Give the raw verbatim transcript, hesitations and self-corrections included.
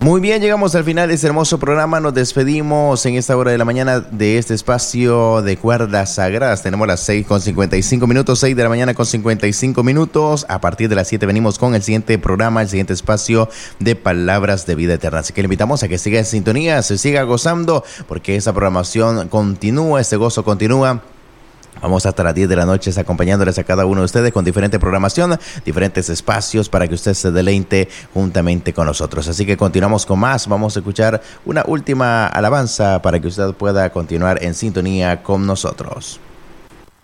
Muy bien, llegamos al final de este hermoso programa. Nos despedimos en esta hora de la mañana de este espacio de cuerdas sagradas. Tenemos las seis con cincuenta y cinco minutos, seis de la mañana con cincuenta y cinco minutos. A partir de las siete venimos con el siguiente programa, el siguiente espacio de Palabras de Vida Eterna. Así que le invitamos a que siga en sintonía, se siga gozando, porque esa programación continúa, este gozo continúa. Vamos hasta las diez de la noche acompañándoles a cada uno de ustedes con diferente programación, diferentes espacios para que usted se deleite juntamente con nosotros. Así que continuamos con más. Vamos a escuchar una última alabanza para que usted pueda continuar en sintonía con nosotros.